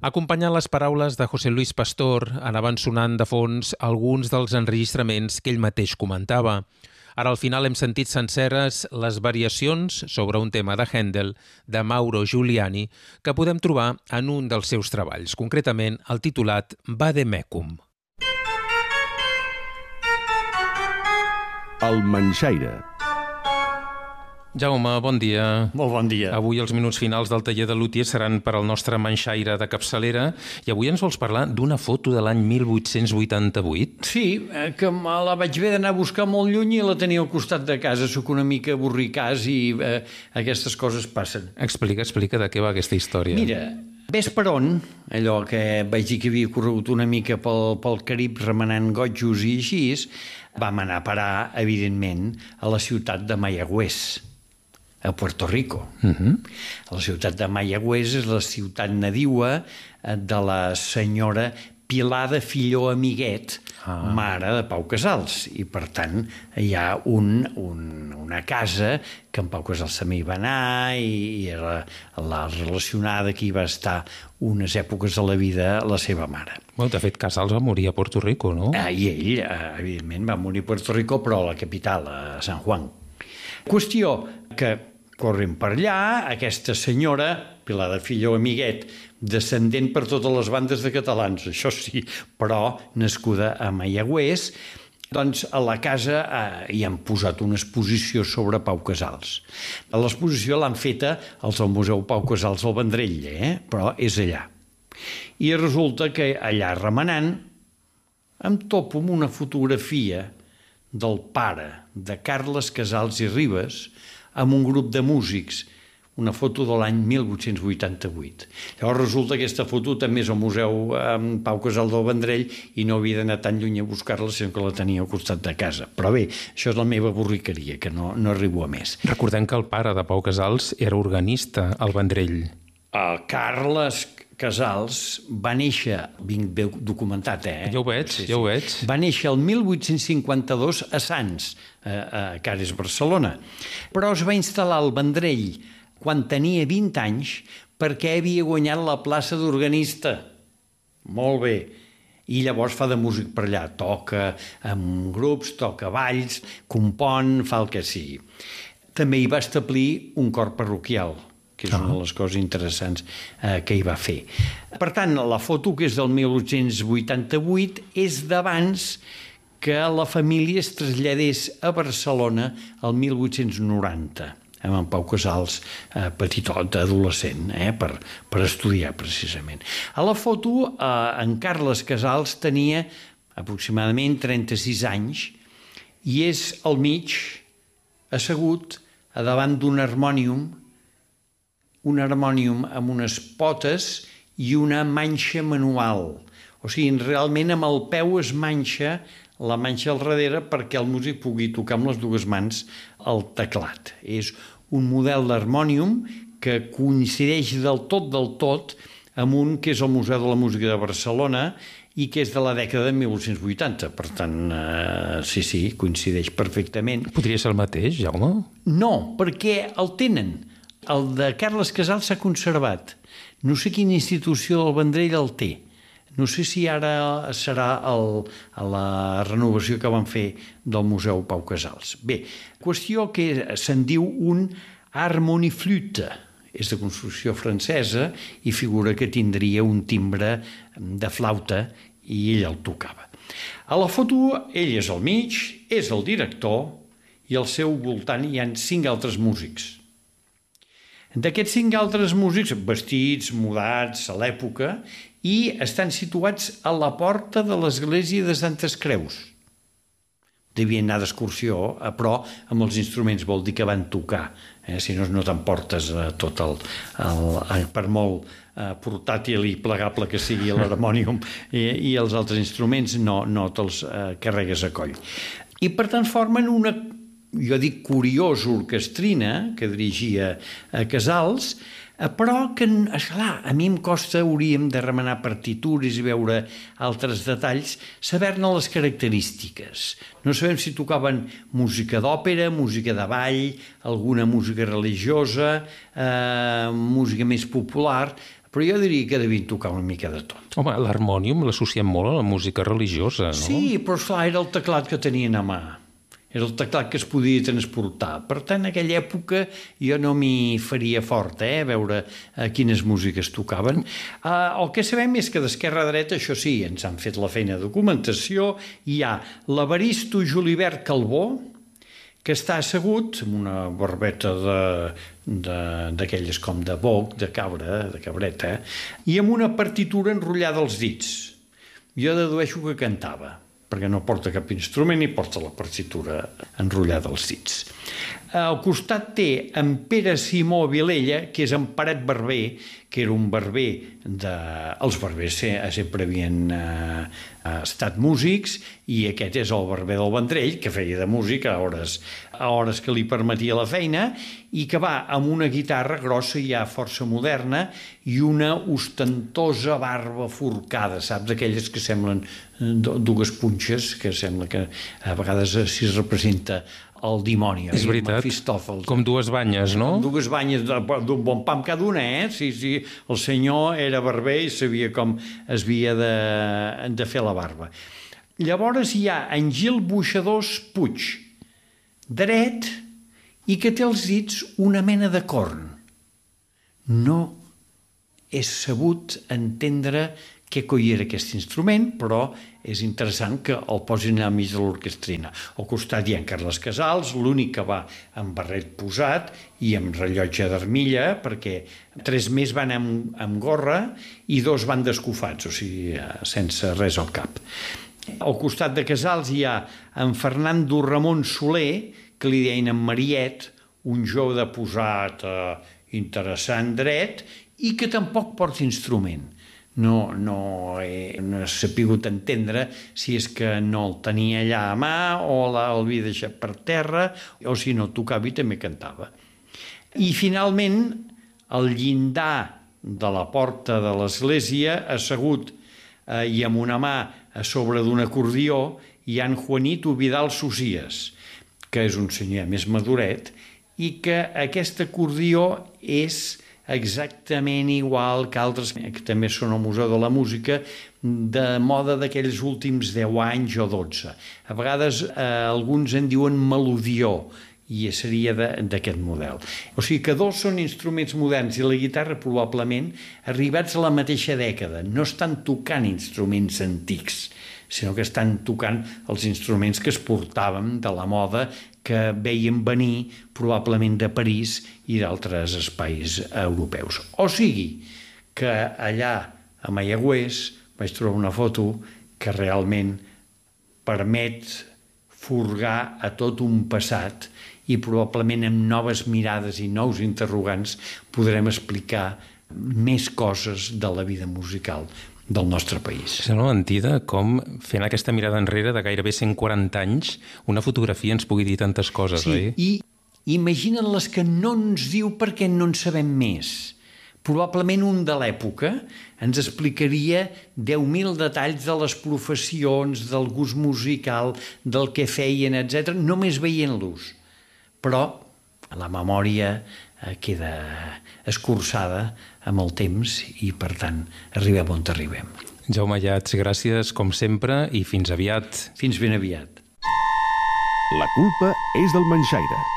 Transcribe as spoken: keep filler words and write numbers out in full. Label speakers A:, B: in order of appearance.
A: Acompanyant les paraules de José Luis Pastor, anaven sonant de fons alguns dels enregistraments que ell mateix comentava. Ara al final hem sentit senceres les variacions sobre un tema de Händel, de Mauro Giuliani, que podem trobar en un dels seus treballs, concretament el titulat Vade Mecum.
B: El Manxaire.
A: Jaume, bon dia.
C: Molt bon dia.
A: Avui els minuts finals del taller de Lútia seran per al nostre manxaire de capçalera i avui ens vols parlar d'una foto de l'any mil vuit-cents vuitanta-vuit?
C: Sí, que me la vaig haver d'anar a buscar molt lluny i la tenia al costat de casa. Soc una mica borricàs i eh, aquestes coses passen.
A: Explica, explica de què va aquesta història.
C: Mira, ves per on, allò que vaig dir que havia corregut una mica pel, pel Carib remenant gotjos i així, vam anar a parar, evidentment, a la ciutat de Mayagüez, a Puerto Rico.
A: Uh-huh.
C: La ciutat de Mayagüez és la ciutat nadiua de la senyora Pilar de Filló Amiguet, ah. mare de Pau Casals, i per tant hi ha un, un, una casa que en Pau Casals també hi va anar i, i era la relacionada que hi va estar unes èpoques de la vida la seva mare.
A: Bueno, de fet, Casals va morir a Puerto Rico, no?
C: Ah, I ell, evidentment, va morir a Puerto Rico, però a la capital, a San Juan. Qüestió que corrent per allà, aquesta senyora, Pilar de Filló Amiguet, descendent per totes les bandes de catalans, això sí, però nascuda a Mayagüez, doncs a la casa eh, hi han posat una exposició sobre Pau Casals. L'exposició l'han feta els del Museu Pau Casals al Vendrell, eh? Però és allà. I resulta que allà remenant em topo amb una fotografia del pare de Carles Casals i Ribes amb un grup de músics, una foto de l'any mil vuit-cents vuitanta-vuit. Llavors resulta que aquesta foto també és al Museu amb Pau Casals del Vendrell i no havia d'anar tan lluny a buscar-la, sinó que la tenia al costat de casa. Però bé, això és la meva borriqueria, que no, no arribo a més.
A: Recordem que el pare de Pau Casals era organista al Vendrell.
C: El Carles Casals va néixer, vinc bé documentat, eh?
A: Ja ho veig, sí, ja ho veig.
C: Va néixer el mil vuit-cents cinquanta-dos a Sants, a Cares, Barcelona, però es va instal·lar al Vendrell quan tenia vint anys perquè havia guanyat la plaça d'organista. Molt bé. I llavors fa de músic per allà, toca amb grups, toca balls, compon, fa el que sigui. També hi va establir un cor parroquial, que és una de les coses interessants eh, que hi va fer. Per tant, la foto, que és del mil vuit-cents vuitanta-vuit, és d'abans que la família es traslladés a Barcelona el mil vuit-cents noranta, amb en Pau Casals eh, petitot, adolescent, eh, per, per estudiar precisament. A la foto, eh, en Carles Casals tenia aproximadament trenta-sis anys i és al mig, assegut, a davant d'un harmònium, un harmònium amb unes potes i una manxa manual. O sigui, realment amb el peu es manxa, la manxa al darrere perquè el músic pugui tocar amb les dues mans el teclat. És un model d'harmònium que coincideix del tot, del tot, amb un que és el Museu de la Música de Barcelona i que és de la dècada de mil vuit-cents vuitanta. Per tant, eh, sí, sí, coincideix perfectament.
A: Podria ser el mateix, Jaume?
C: No, perquè el tenen. El de Carles Casals s'ha conservat. No sé quina institució del Vendrell el té. No sé si ara serà el, a la renovació que van fer del Museu Pau Casals. Bé, qüestió que se'n diu un harmoniflute. És de construcció francesa i figura que tindria un timbre de flauta i ell el tocava. A la foto, ell és al mig, és el director i al seu voltant hi ha cinc altres músics. D'aquests cinc altres músics, vestits, mudats, a l'època, i estan situats a la porta de l'església de Santes Creus. Devien anar d'excursió, però amb els instruments vol dir que van tocar, eh? Si no, no t'emportes eh, tot el, el, el... per molt eh, portàtil i plegable que sigui l'harmònium i, i els altres instruments, no, no te'ls eh, carregues a coll. I per tant formen una, jo dic, curiosa orquestrina que dirigia a Casals, però que, esclar, a mi em costa, hauríem de remenar partitures i veure altres detalls, saber-ne les característiques. No sabem si tocaven música d'òpera, música de ball, alguna música religiosa, eh, música més popular, però jo diria que devien tocar una mica de tot.
A: Home, l'harmònium l'associem molt a la música religiosa, no?
C: Sí, però esclar, era el teclat que tenien a mà. Era el teclat que es podia transportar. Per tant, en aquella època jo no m'hi faria forta, eh, a veure eh, quines músiques tocaven. Eh, el que sabem és que d'esquerra a dreta, això sí, ens han fet la feina de documentació. Hi ha l'Evaristo Julibert Calbó, que està assegut amb una barbeta d'aquelles com de boc, de cabra, de cabreta, i amb una partitura enrotllada als dits. Jo dedueixo que cantava, perquè no porta cap instrument i porta la partitura enrotllada als dits. Al costat té en Pere Simó Vilella, que és en Paret Barber, que era un barber de... Els barbers sempre havien eh, estat músics, i aquest és el barber del Vendrell, que feia de músic a hores, a hores que li permetia la feina, i que va amb una guitarra grossa ja força moderna i una ostentosa barba forcada, saps? Aquelles que semblen dues punxes, que sembla que a vegades s'hi representa el dimoni.
A: És veritat, com dues banyes, no?
C: Com dues banyes d'un bon pam cada una, eh? Sí, sí, el senyor era barber i sabia com es havia de, de fer la barba. Llavors hi ha en Gil Buixadors Puig, dret, i que té als dits una mena de corn. No és sabut entendre què coi era aquest instrument, però és interessant que el posin al mig de l'orquestrina. Al costat hi ha en Carles Casals, l'únic que va amb barret posat i amb rellotge d'armilla, perquè tres més van amb, amb gorra i dos van descofats, o sigui, sense res al cap. Al costat de Casals hi ha en Fernando Ramon Soler, que li deien en Mariet, un jove de posat eh, interessant dret i que tampoc porta instrument. No, no, he, no he sapigut entendre si és que no el tenia allà a mà o l'havia deixat per terra o si no tocava i també cantava. I finalment al llindar de la porta de l'església, assegut eh, i amb una mà a sobre d'un acordió, hi ha en Juanito Vidal Socias, que és un senyor més maduret i que aquest acordió és exactament igual que altres que també són al Museu de la Música, de moda d'aquells últims deu anys o dotze. A vegades eh, alguns en diuen melodió, i seria d'aquest model. O sigui que dos són instruments moderns i la guitarra probablement arribats a la mateixa dècada. No estan tocant instruments antics, sinó que estan tocant els instruments que es portaven de la moda que veiem venir probablement de París i d'altres espais europeus. O sigui que allà a Mayagüez vaig trobar una foto que realment permet furgar a tot un passat i probablement amb noves mirades i nous interrogants podrem explicar més coses de la vida musical del nostre país.
A: És una mentida com, fent aquesta mirada enrere de gairebé cent quaranta anys, una fotografia ens pugui dir tantes coses,
C: sí,
A: oi?
C: I imagina't les que no ens diu perquè no en sabem més. Probablement un de l'època ens explicaria deu mil detalls de les professions, del gust musical, del que feien, etcètera, només veient-los. Però la memòria queda escurçada amb el temps i, per tant, arribem on arribem.
A: Jaume Ayats, gràcies, com sempre, i fins aviat.
C: Fins ben aviat.
B: La culpa és del Manxaire.